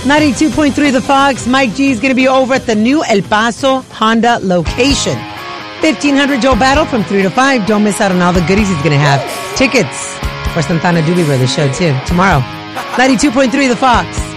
92.3 The Fox. Mike G is going to be over at the new El Paso Honda location. 1500 Joe Battle from 3 to 5. Don't miss out on all the goodies he's going to have. Tickets for Santana Doobie Brothers show, too, tomorrow. 92.3 The Fox.